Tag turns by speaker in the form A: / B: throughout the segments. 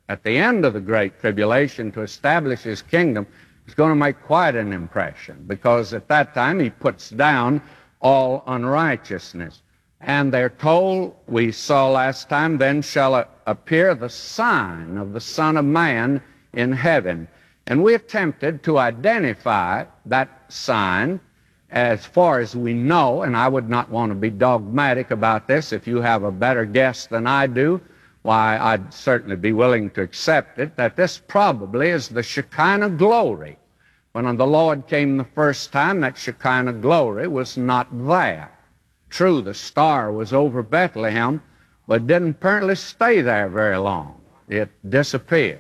A: at the end of the Great Tribulation to establish his kingdom is going to make quite an impression, because at that time he puts down all unrighteousness. And they're told, we saw last time, then shall appear the sign of the Son of Man in heaven. And we attempted to identify that sign as far as we know, and I would not want to be dogmatic about this. If you have a better guess than I do, why, I'd certainly be willing to accept it, that this probably is the Shekinah glory. When the Lord came the first time, that Shekinah glory was not there. True, the star was over Bethlehem, but didn't apparently stay there very long. It disappeared.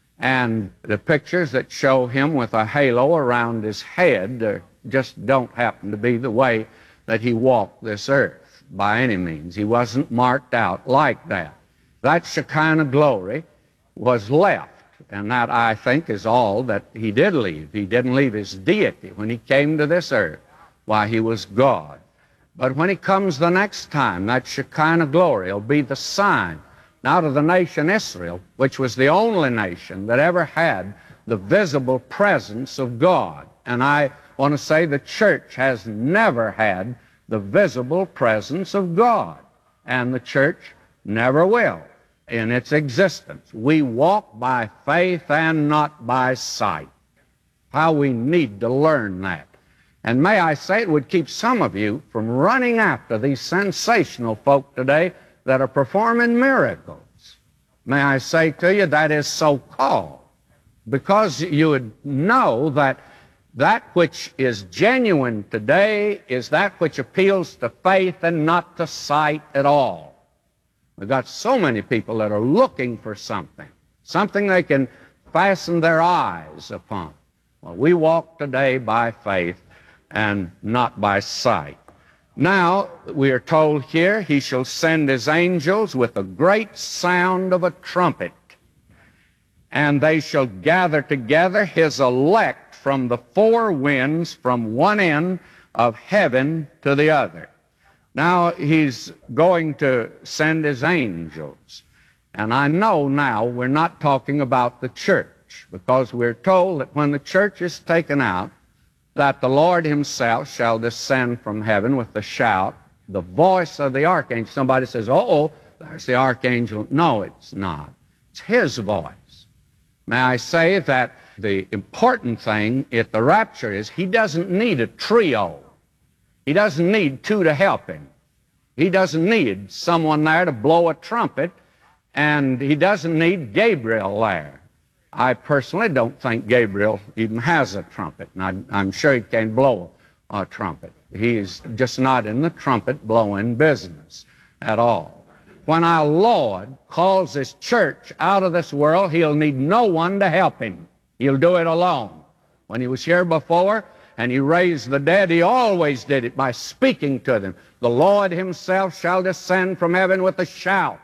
A: And the pictures that show him with a halo around his head just don't happen to be the way that he walked this earth by any means. He wasn't marked out like that. That Shekinah glory was left, and that, I think, is all that he did leave. He didn't leave his deity when he came to this earth. Why, he was God. But when he comes the next time, that Shekinah glory will be the sign now to the nation Israel, which was the only nation that ever had the visible presence of God. And I want to say the church has never had the visible presence of God, and the church never will in its existence. We walk by faith and not by sight. How we need to learn that. And may I say, it would keep some of you from running after these sensational folk today that are performing miracles. May I say to you, that is so-called, because you would know that that which is genuine today is that which appeals to faith and not to sight at all. We've got so many people that are looking for something they can fasten their eyes upon. Well, we walk today by faith and not by sight. Now, we are told here, he shall send his angels with a great sound of a trumpet, and they shall gather together his elect from the four winds, from one end of heaven to the other. Now, he's going to send his angels. And I know now we're not talking about the church, because we're told that when the church is taken out, that the Lord himself shall descend from heaven with a shout, the voice of the archangel. Somebody says, oh, there's the archangel. No, it's not. It's his voice. May I say that the important thing at the rapture is he doesn't need a trio. He doesn't need two to help him. He doesn't need someone there to blow a trumpet, and he doesn't need Gabriel there. I personally don't think Gabriel even has a trumpet, and I'm sure he can't blow a trumpet. He's just not in the trumpet blowing business at all. When our Lord calls his church out of this world, he'll need no one to help him. He'll do it alone. When he was here before and he raised the dead, he always did it by speaking to them. The Lord himself shall descend from heaven with a shout.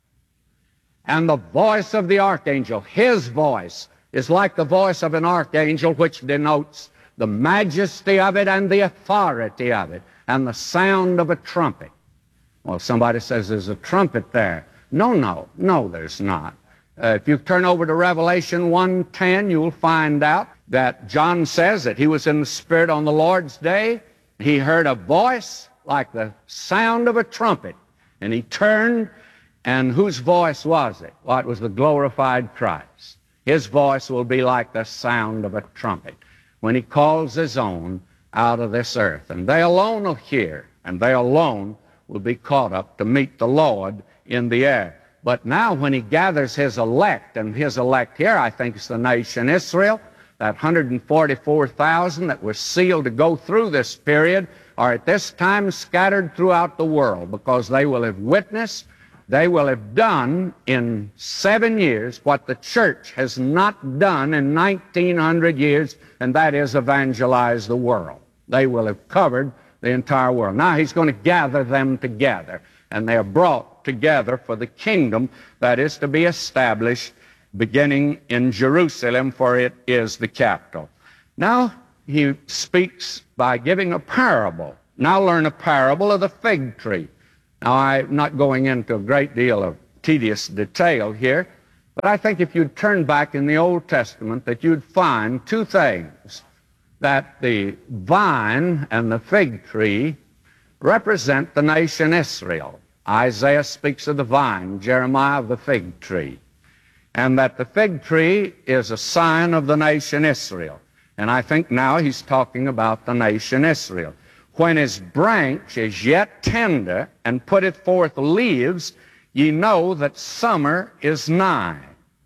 A: And the voice of the archangel, his voice, is like the voice of an archangel, which denotes the majesty of it and the authority of it, and the sound of a trumpet. Well, somebody says there's a trumpet there. No, there's not. If you turn over to Revelation 1:10, you'll find out that John says that he was in the Spirit on the Lord's day. He heard a voice like the sound of a trumpet, and he turned. And whose voice was it? Well, it was the glorified Christ. His voice will be like the sound of a trumpet when he calls his own out of this earth. And they alone will hear, and they alone will be caught up to meet the Lord in the air. But now when he gathers his elect, and his elect here, I think, is the nation Israel, that 144,000 that were sealed to go through this period are at this time scattered throughout the world, because they will have witnessed, they will have done in 7 years what the church has not done in 1900 years, and that is evangelize the world. They will have covered the entire world. Now he's going to gather them together, and they are brought together for the kingdom that is to be established beginning in Jerusalem, for it is the capital. Now he speaks by giving a parable. Now learn a parable of the fig tree. Now, I'm not going into a great deal of tedious detail here, But I think if you'd turn back in the Old Testament, that you'd find two things: that the vine and the fig tree represent the nation Israel. Isaiah speaks of the vine, Jeremiah of the fig tree, and that the fig tree is a sign of the nation Israel. And I think now he's talking about the nation Israel. When his branch is yet tender and putteth forth leaves, ye know that summer is nigh.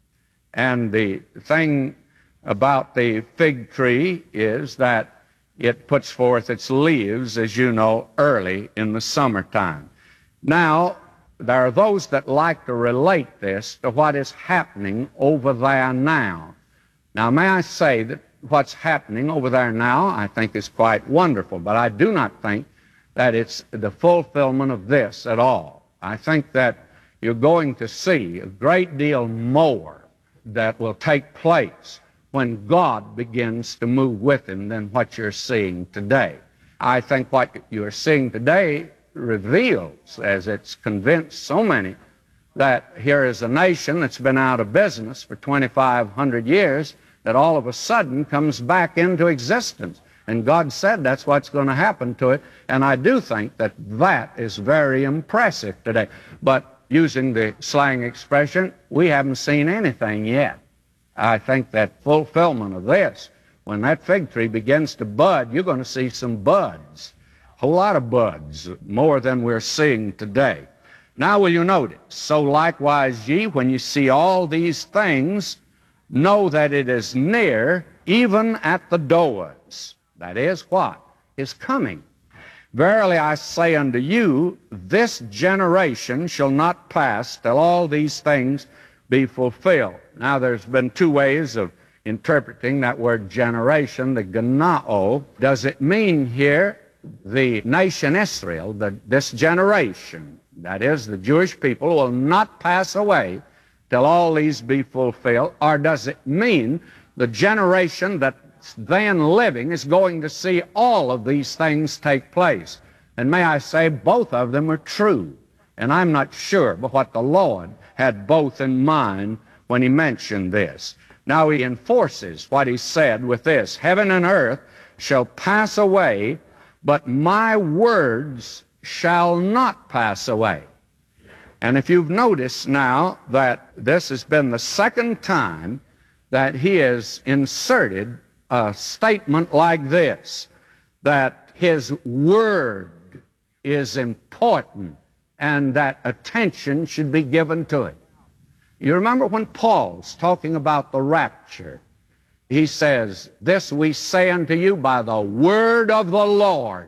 A: And the thing about the fig tree is that it puts forth its leaves, as you know, early in the summertime. Now, there are those that like to relate this to what is happening over there now. Now, may I say that what's happening over there now, I think, is quite wonderful, but I do not think that it's the fulfillment of this at all. I think that you're going to see a great deal more that will take place when God begins to move with him than what you're seeing today. I think what you're seeing today reveals, as it's convinced so many, that here is a nation that's been out of business for 2,500 years that all of a sudden comes back into existence. And God said that's what's going to happen to it. And I do think that that is very impressive today. But using the slang expression, we haven't seen anything yet. I think that fulfillment of this, when that fig tree begins to bud, you're going to see some buds, a whole lot of buds, more than we're seeing today. Now will you notice, so likewise ye, when you see all these things, know that it is near, even at the doors. That is what? Is coming. Verily I say unto you, this generation shall not pass till all these things be fulfilled. Now there's been two ways of interpreting that word generation, the genao. Does it mean here the nation Israel, this generation, that is, the Jewish people, will not pass away till all these be fulfilled? Or does it mean the generation that's then living is going to see all of these things take place? And may I say, both of them are true. And I'm not sure but what the Lord had both in mind when he mentioned this. Now he enforces what he said with this: heaven and earth shall pass away, but my words shall not pass away. And if you've noticed now that this has been the second time that he has inserted a statement like this, that his word is important and that attention should be given to it. You remember when Paul's talking about the rapture, he says, this we say unto you by the word of the Lord.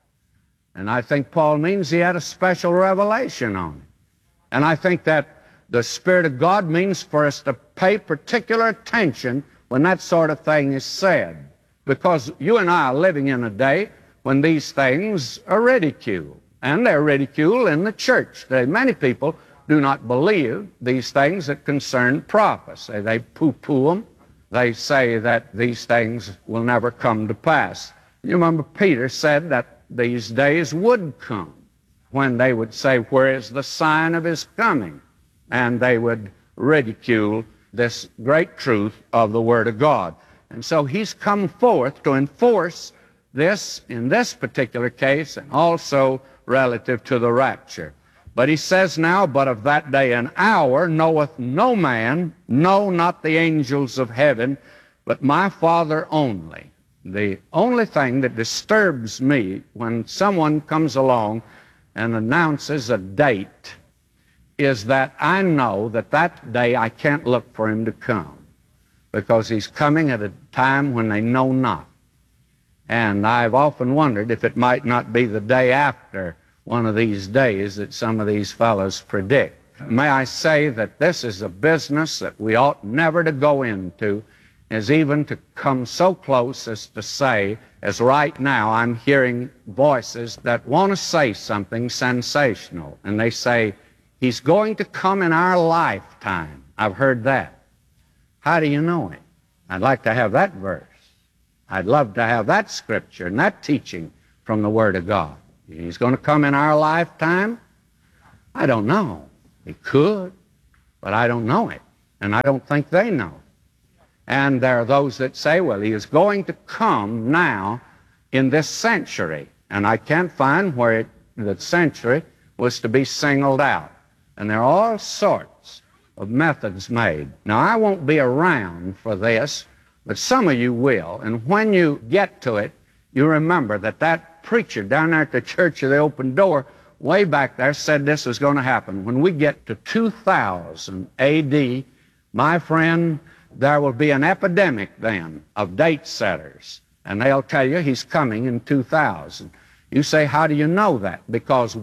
A: And I think Paul means he had a special revelation on it. And I think that the Spirit of God means for us to pay particular attention when that sort of thing is said. Because you and I are living in a day when these things are ridiculed. And they're ridiculed in the church today. Many people do not believe these things that concern prophecy. They poo-poo them. They say that these things will never come to pass. You remember Peter said that these days would come when they would say, where is the sign of his coming? And they would ridicule this great truth of the Word of God. And so he's come forth to enforce this in this particular case, and also relative to the rapture. But he says now, but of that day and hour knoweth no man, no, not the angels of heaven, but my Father only. The only thing that disturbs me when someone comes along and announces a date is that I know that that day I can't look for him to come, because he's coming at a time when they know not. And I've often wondered if it might not be the day after one of these days that some of these fellows predict. May I say that this is a business that we ought never to go into, is even to come so close as to say, as right now I'm hearing voices that want to say something sensational, and they say, he's going to come in our lifetime. I've heard that. How do you know it? I'd like to have that verse. I'd love to have that scripture and that teaching from the Word of God. He's going to come in our lifetime? I don't know. He could, but I don't know it. and I don't think they know. And there are those that say, well, he is going to come now in this century. And I can't find where the century was to be singled out. And there are all sorts of methods made. Now, I won't be around for this, but some of you will. And when you get to it, you remember that that preacher down there at the Church of the Open Door way back there said this was going to happen. When we get to 2000 A.D., my friend, there will be an epidemic then of date setters. And they'll tell you he's coming in 2000. You say, how do you know that? Because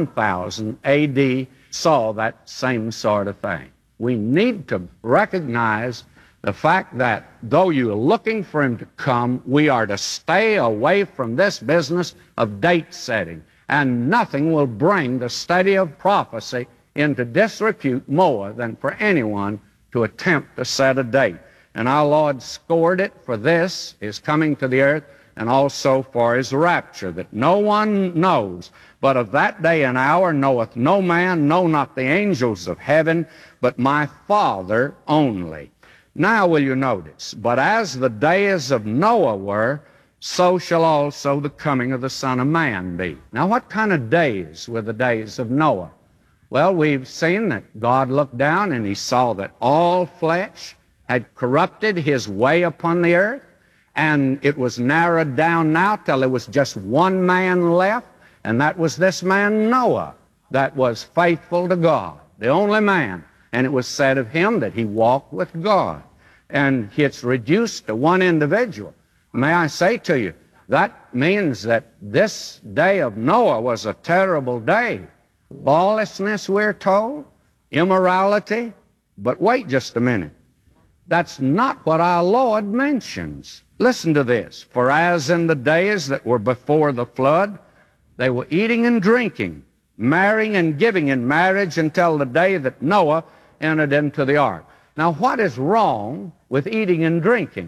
A: 1000 A.D. saw that same sort of thing. We need to recognize the fact that though you're looking for him to come, we are to stay away from this business of date setting. And nothing will bring the study of prophecy into disrepute more than for anyone to attempt to set a date. And our Lord scored it for this, his coming to the earth, and also for his rapture, that no one knows. But of that day and hour knoweth no man, no, not the angels of heaven, but my Father only. Now will you notice, but as the days of Noah were, so shall also the coming of the Son of Man be. Now what kind of days were the days of Noah? Well, we've seen that God looked down and he saw that all flesh had corrupted his way upon the earth, and it was narrowed down now till there was just one man left, and that was this man Noah, that was faithful to God, the only man. And it was said of him that he walked with God. And it's reduced to one individual. May I say to you, that means that this day of Noah was a terrible day. Lawlessness, we're told, immorality. But wait just a minute. That's not what our Lord mentions. Listen to this. For as in the days that were before the flood, they were eating and drinking, marrying and giving in marriage until the day that Noah entered into the ark. Now, what is wrong with eating and drinking?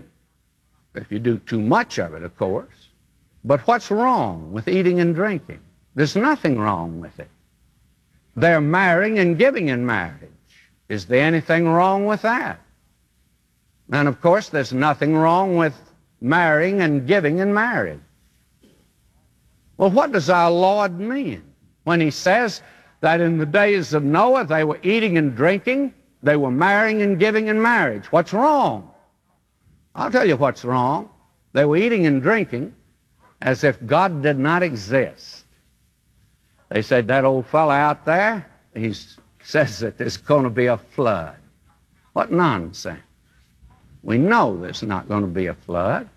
A: If you do too much of it, of course. But what's wrong with eating and drinking? There's nothing wrong with it. They're marrying and giving in marriage. Is there anything wrong with that? And, of course, there's nothing wrong with marrying and giving in marriage. Well, what does our Lord mean when he says that in the days of Noah they were eating and drinking, they were marrying and giving in marriage? What's wrong? I'll tell you what's wrong. They were eating and drinking as if God did not exist. They said, that old fellow out there, he says that there's going to be a flood. What nonsense. We know there's not going to be a flood.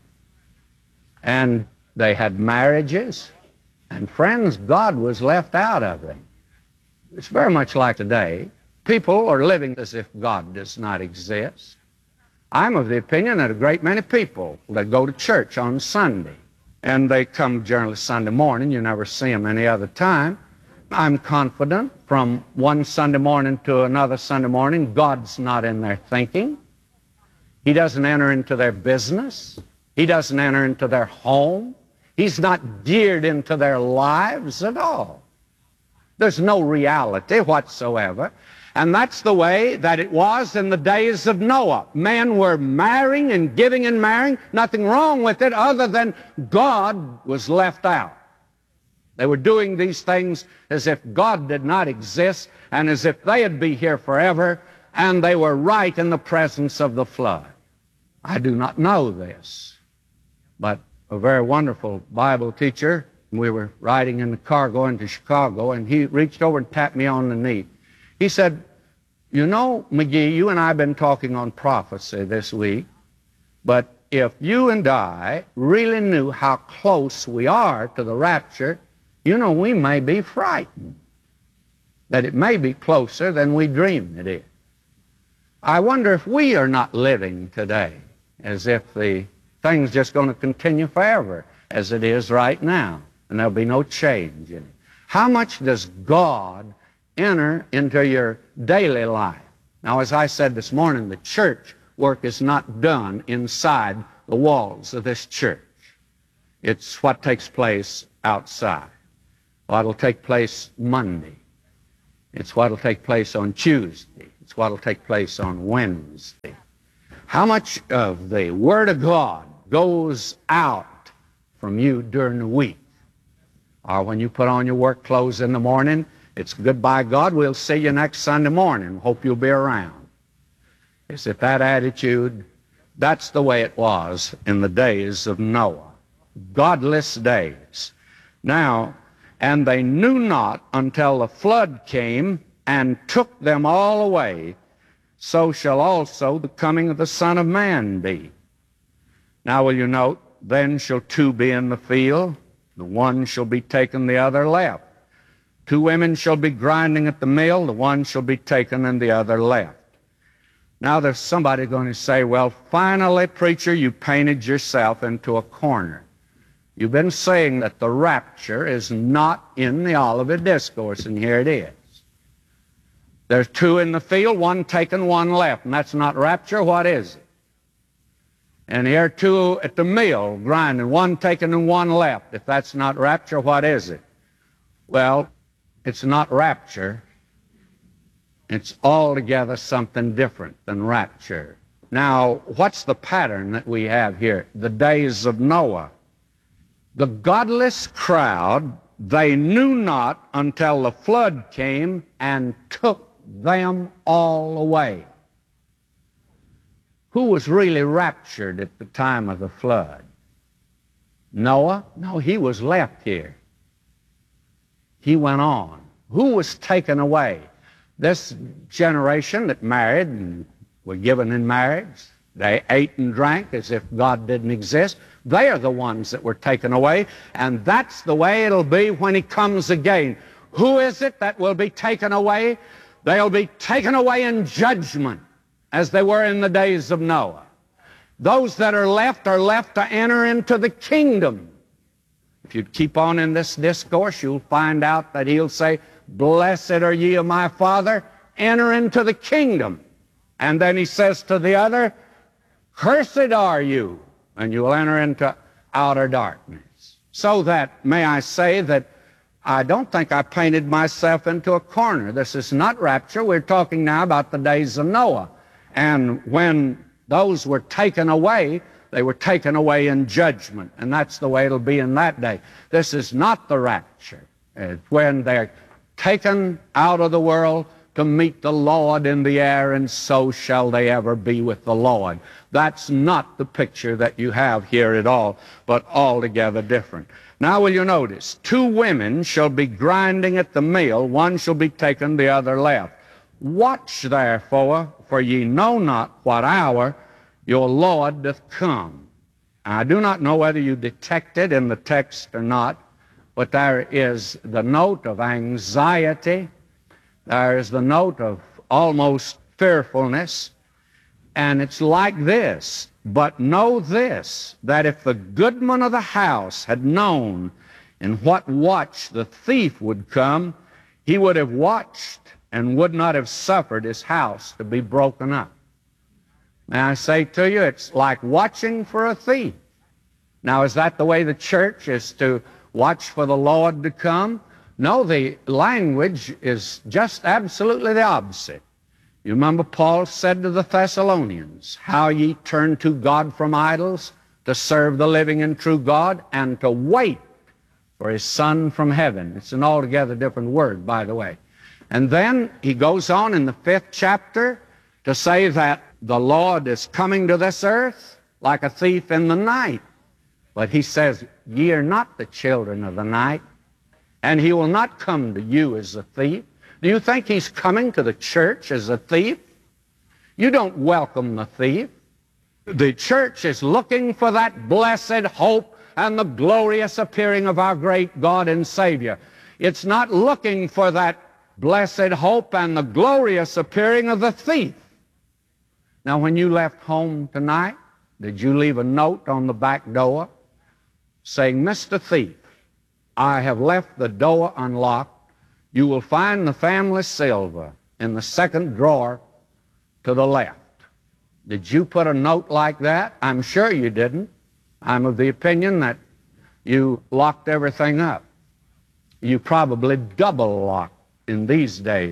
A: And they had marriages. And friends, God was left out of them. It's very much like today. People are living as if God does not exist. I'm of the opinion that a great many people that go to church on Sunday, and they come generally Sunday morning, you never see them any other time. I'm confident from one Sunday morning to another Sunday morning, God's not in their thinking. He doesn't enter into their business. He doesn't enter into their home. He's not geared into their lives at all. There's no reality whatsoever. And that's the way that it was in the days of Noah. Men were marrying and giving and marrying. Nothing wrong with it other than God was left out. They were doing these things as if God did not exist and as if they'd be here forever, and they were right in the presence of the flood. I do not know this, but a very wonderful Bible teacher, we were riding in the car going to Chicago, and he reached over and tapped me on the knee. He said, you know, McGee, you and I have been talking on prophecy this week, but if you and I really knew how close we are to the rapture, you know, we may be frightened that it may be closer than we dream it is. I wonder if we are not living today as if the thing's just going to continue forever as it is right now, and there'll be no change in it. How much does God enter into your daily life? Now, as I said this morning, the church work is not done inside the walls of this church. It's what takes place outside. What'll take place Monday. It's what'll take place on Tuesday. It's what will take place on Wednesday. How much of the Word of God goes out from you during the week? Or when you put on your work clothes in the morning, it's goodbye, God, we'll see you next Sunday morning. Hope you'll be around. Is it that attitude? That's the way it was in the days of Noah. Godless days. Now, and they knew not until the flood came and took them all away, so shall also the coming of the Son of Man be. Now will you note, then shall two be in the field, the one shall be taken, the other left. Two women shall be grinding at the mill, the one shall be taken and the other left. Now there's somebody going to say, well, finally, preacher, you painted yourself into a corner. You've been saying that the rapture is not in the Olivet Discourse, and here it is. There's two in the field, one taken, one left, and that's not rapture. What is it? And here are two at the mill grinding, one taken and one left. If that's not rapture, what is it? Well, it's not rapture. It's altogether something different than rapture. Now, what's the pattern that we have here? The days of Noah. The godless crowd, they knew not until the flood came and took them all away. Who was really raptured at the time of the flood? Noah? No, he was left here. He went on. Who was taken away? This generation that married and were given in marriage, they ate and drank as if God didn't exist. They are the ones that were taken away, and that's the way it'll be when He comes again. Who is it that will be taken away? They'll be taken away in judgment, as they were in the days of Noah. Those that are left to enter into the kingdom. If you keep on in this discourse, you'll find out that He'll say, blessed are ye of my Father, enter into the kingdom. And then He says to the other, cursed are you, and you will enter into outer darkness. So that, may I say that I don't think I painted myself into a corner. This is not rapture. We're talking now about the days of Noah. And when those were taken away, they were taken away in judgment. And that's the way it'll be in that day. This is not the rapture. It's when they're taken out of the world to meet the Lord in the air, and so shall they ever be with the Lord. That's not the picture that you have here at all, but altogether different. Now will you notice, two women shall be grinding at the mill, one shall be taken, the other left. Watch therefore, for ye know not what hour your Lord doth come. I do not know whether you detect it in the text or not, but there is the note of anxiety, there is the note of almost fearfulness, and it's like this. But know this, that if the goodman of the house had known in what watch the thief would come, he would have watched and would not have suffered his house to be broken up. May I say to you, it's like watching for a thief. Now, is that the way the church is to watch for the Lord to come? No, the language is just absolutely the opposite. You remember Paul said to the Thessalonians, how ye turn to God from idols, to serve the living and true God, and to wait for His Son from heaven. It's an altogether different word, by the way. And then he goes on in the 5th chapter to say that the Lord is coming to this earth like a thief in the night. But he says, ye are not the children of the night, and He will not come to you as a thief. Do you think He's coming to the church as a thief? You don't welcome the thief. The church is looking for that blessed hope and the glorious appearing of our great God and Savior. It's not looking for that blessed hope and the glorious appearing of the thief. Now, when you left home tonight, did you leave a note on the back door saying, Mr. Thief, I have left the door unlocked. You will find the family silver in the 2nd drawer to the left. Did you put a note like that? I'm sure you didn't. I'm of the opinion that you locked everything up. You probably double locked in these days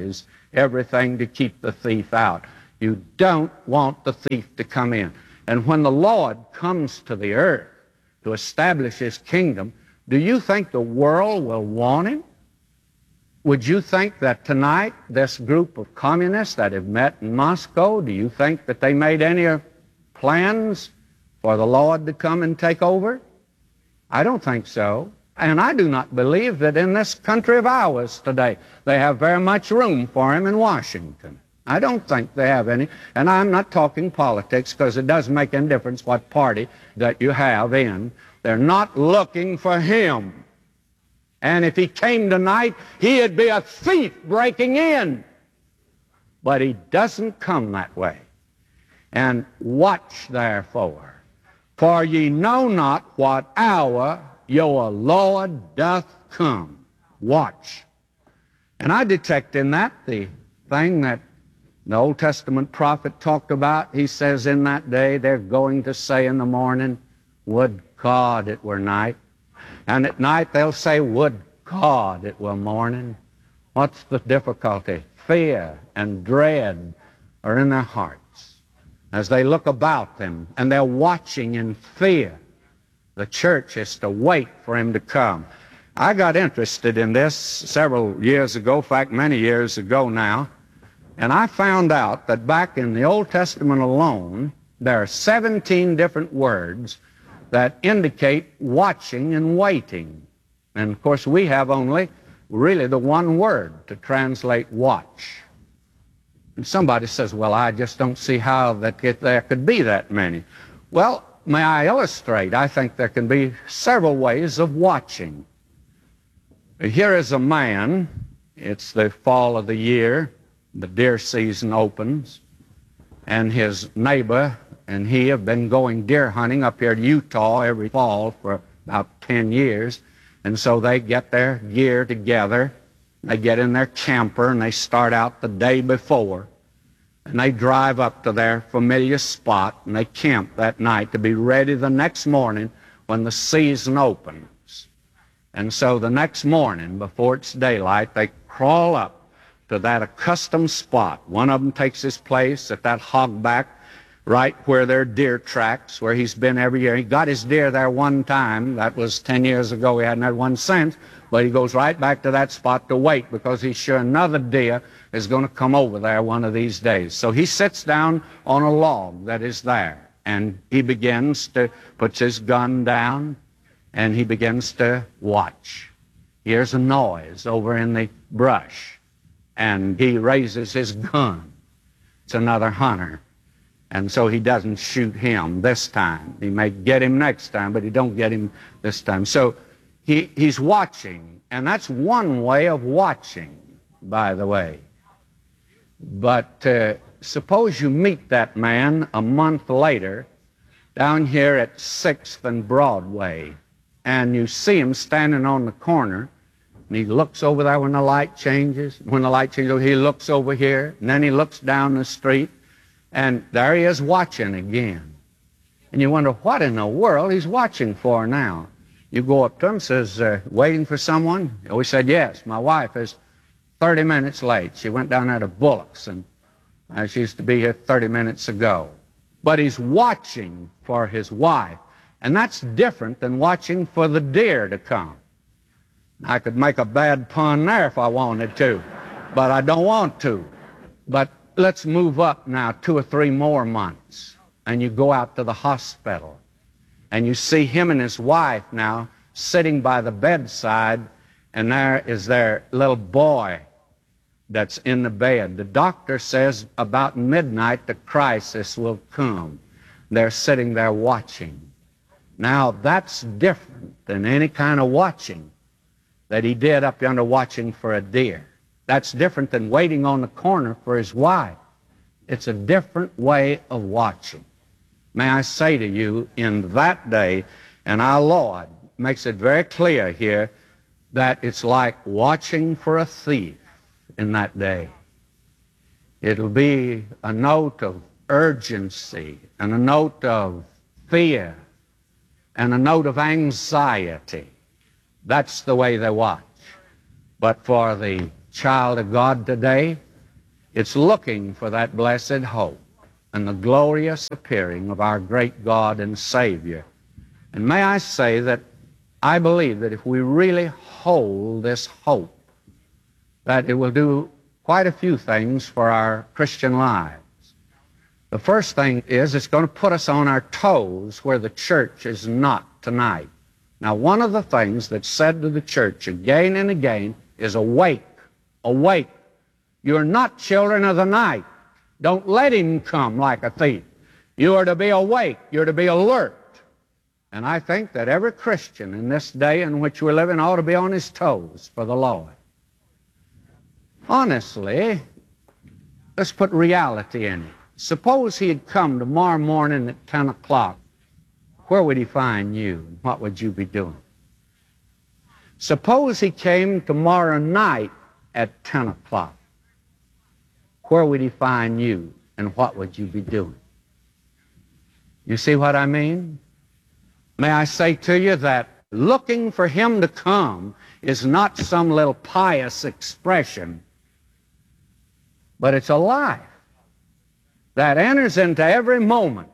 A: everything to keep the thief out. You don't want the thief to come in. And when the Lord comes to the earth to establish His kingdom, do you think the world will want Him? Would you think that tonight this group of communists that have met in Moscow, do you think that they made any plans for the Lord to come and take over? I don't think so. And I do not believe that in this country of ours today they have very much room for Him in Washington. I don't think they have any. And I'm not talking politics, because it doesn't make any difference what party that you have in. They're not looking for Him. And if He came tonight, He'd be a thief breaking in. But He doesn't come that way. And watch therefore, for ye know not what hour your Lord doth come. Watch. And I detect in that the thing that the Old Testament prophet talked about. He says, in that day they're going to say in the morning, would God it were night. And at night they'll say, would God it were morning. What's the difficulty? Fear and dread are in their hearts as they look about them, and they're watching in fear. The church is to wait for Him to come. I got interested in this several years ago, in fact, many years ago now, and I found out that back in the Old Testament alone, there are 17 different words that indicate watching and waiting. And of course, we have only really the one word to translate watch. And somebody says, well, I just don't see how that there could be that many. Well, may I illustrate? I think there can be several ways of watching. Here is a man. It's the fall of the year. The deer season opens. And his neighbor and he have been going deer hunting up here to Utah every fall for about 10 years. And so they get their gear together. They get in their camper and they start out the day before. And they drive up to their familiar spot and they camp that night to be ready the next morning when the season opens. And so the next morning, before it's daylight, they crawl up to that accustomed spot. One of them takes his place at that hogback right where there are deer tracks, where he's been every year. He got his deer there one time. That was 10 years ago. He hadn't had one since. But he goes right back to that spot to wait, because he's sure another deer is going to come over there one of these days. So he sits down on a log that is there, and he begins to put his gun down, and he begins to watch. He hears a noise over in the brush, and he raises his gun. It's another hunter. And so he doesn't shoot him this time. He may get him next time, but he don't get him this time. So he's watching, and that's one way of watching, by the way. But suppose you meet that man a month later down here at 6th and Broadway, and you see him standing on the corner, and he looks over there when the light changes. When the light changes, he looks over here, and then he looks down the street, and there he is watching again. And you wonder what in the world he's watching for now. You go up to him, says, waiting for someone? We said, yes, my wife is 30 minutes late. She went down there to Bullock's, and she used to be here 30 minutes ago. But he's watching for his wife, and that's different than watching for the deer to come. I could make a bad pun there if I wanted to, but I don't want to. But let's move up now 2 or 3 more months, and you go out to the hospital, and you see him and his wife now sitting by the bedside, and there is their little boy that's in the bed. The doctor says about midnight the crisis will come. They're sitting there watching. Now that's different than any kind of watching that he did up yonder watching for a deer. That's different than waiting on the corner for his wife. It's a different way of watching. May I say to you, in that day, and our Lord makes it very clear here, that it's like watching for a thief in that day. It'll be a note of urgency and a note of fear and a note of anxiety. That's the way they watch. But for the child of God today, It's looking for that blessed hope and the glorious appearing of our great God and Savior. And may I say that I believe that if we really hold this hope, that it will do quite a few things for our Christian lives. The first thing is it's going to put us on our toes where the church is not tonight. Now, one of the things that's said to the church again and again is awake, awake. You're not children of the night. Don't let him come like a thief. You are to be awake. You're to be alert. And I think that every Christian in this day in which we're living ought to be on his toes for the Lord. Honestly, let's put reality in it. Suppose he had come tomorrow morning at 10 o'clock. Where would he find you, and what would you be doing? Suppose he came tomorrow night at 10 o'clock. Where would he find you, and what would you be doing? You see what I mean? May I say to you that looking for him to come is not some little pious expression, but it's a life that enters into every moment.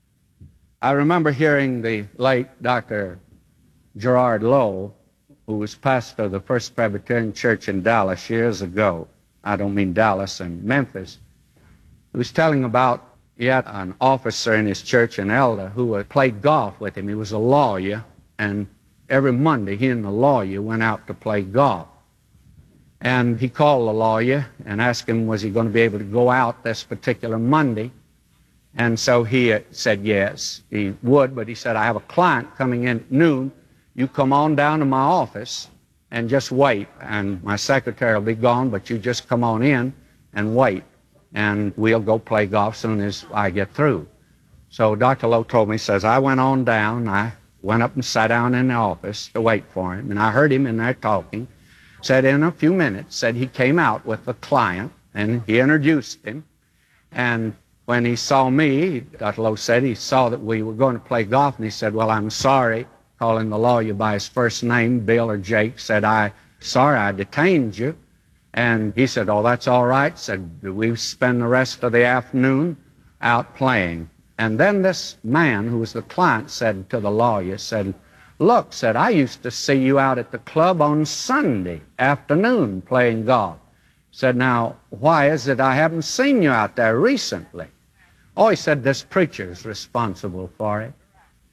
A: I remember hearing the late Dr. Gerard Lowe, who was pastor of the First Presbyterian Church in Dallas years ago. I don't mean Dallas and Memphis. He was telling about yet an officer in his church, an elder, who had played golf with him. He was a lawyer, and every Monday he and the lawyer went out to play golf. And he called the lawyer and asked him was he going to be able to go out this particular Monday. And so he said yes, he would, but he said, I have a client coming in at noon. You come on down to my office and just wait, and my secretary will be gone, but you just come on in and wait, and we'll go play golf as soon as I get through. So Dr. Lowe told me, he says, I went on down, I went up and sat down in the office to wait for him, and I heard him in there talking. Said in a few minutes, said he came out with the client, and he introduced him, and when he saw me, Dr. Lowe said he saw that we were going to play golf, and he said, well, I'm sorry, calling the lawyer by his first name, Bill or Jake, said, sorry I detained you. And he said, oh, that's all right. Said, we spend the rest of the afternoon out playing. And then this man, who was the client, said to the lawyer, said, look, said, I used to see you out at the club on Sunday afternoon playing golf. Said, now, why is it I haven't seen you out there recently? Oh, he said, this preacher's responsible for it.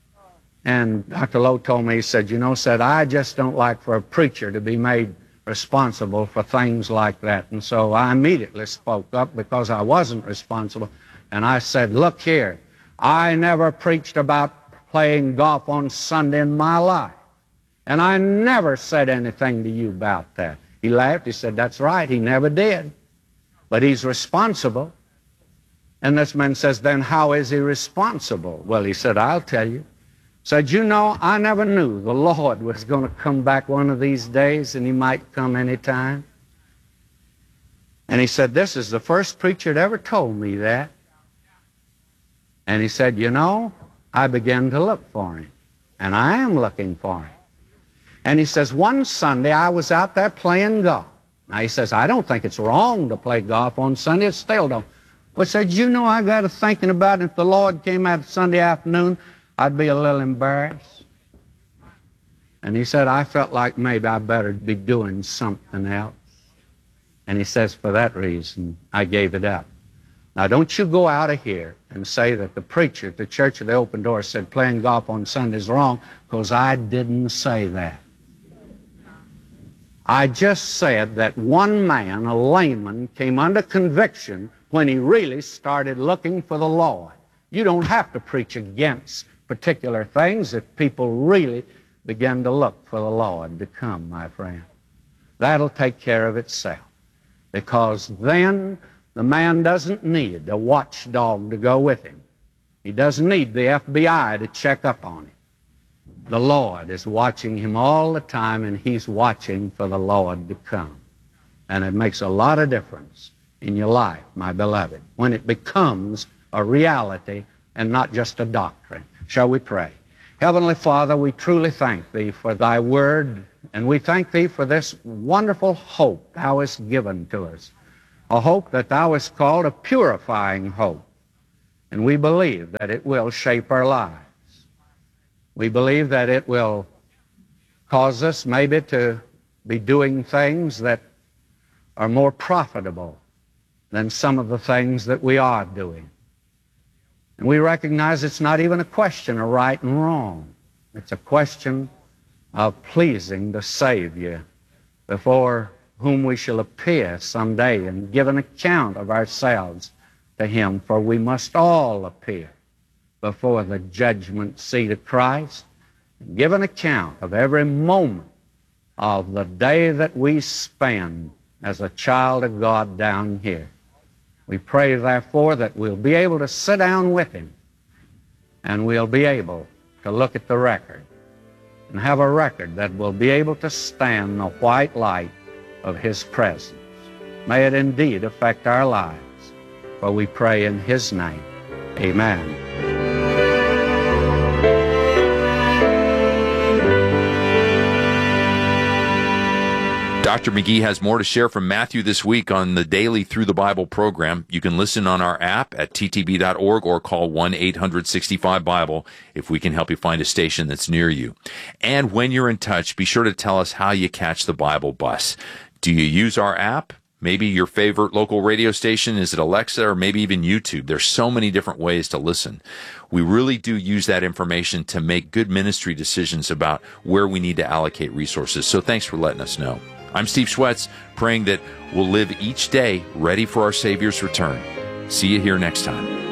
A: And Dr. Lowe told me, he said, you know, said, I just don't like for a preacher to be made responsible for things like that. And so I immediately spoke up because I wasn't responsible. And I said, look here, I never preached about playing golf on Sunday in my life. And I never said anything to you about that. He laughed. He said, that's right. He never did. But he's responsible. And this man says, then how is he responsible? Well, he said, I'll tell you. Said, you know, I never knew the Lord was going to come back one of these days, and he might come any time. And he said, this is the first preacher that ever told me that. And he said, you know, I began to look for him, and I am looking for him. And he says, one Sunday I was out there playing golf. Now he says, I don't think it's wrong to play golf on Sunday. It still don't. But said, you know, I got to thinking about it. If the Lord came out Sunday afternoon, I'd be a little embarrassed. And he said, I felt like maybe I better be doing something else. And he says, for that reason, I gave it up. Now, don't you go out of here and say that the preacher at the Church of the Open Door said playing golf on Sunday is wrong, because I didn't say that. I just said that one man, a layman, came under conviction when he really started looking for the Lord. You don't have to preach against particular things if people really begin to look for the Lord to come, my friend. That'll take care of itself, because then the man doesn't need a watchdog to go with him. He doesn't need the FBI to check up on him. The Lord is watching him all the time, and he's watching for the Lord to come. And it makes a lot of difference in your life, my beloved, when it becomes a reality and not just a doctrine. Shall we pray? Heavenly Father, we truly thank Thee for Thy Word, and we thank Thee for this wonderful hope Thou hast given to us. a hope that thou hast called a purifying hope. And we believe that it will shape our lives. We believe that it will cause us maybe to be doing things that are more profitable than some of the things that we are doing. And we recognize it's not even a question of right and wrong. It's a question of pleasing the Savior, before whom we shall appear someday and give an account of ourselves to Him. For we must all appear before the judgment seat of Christ and give an account of every moment of the day that we spend as a child of God down here. We pray, therefore, that we'll be able to sit down with Him, and we'll be able to look at the record and have a record that will be able to stand the white light of His presence. May it indeed affect our lives, for we pray in His name. Amen.
B: Dr. McGee has more to share from Matthew this week on the Daily Through the Bible program. You can listen on our app at ttb.org or call 1-800-65-BIBLE if we can help you find a station that's near you. And when you're in touch, be sure to tell us how you catch the Bible bus. Do you use our app? Maybe your favorite local radio station? Is it Alexa or maybe even YouTube? There's so many different ways to listen. We really do use that information to make good ministry decisions about where we need to allocate resources. So thanks for letting us know. I'm Steve Schwetz, praying that we'll live each day ready for our Savior's return. See you here next time.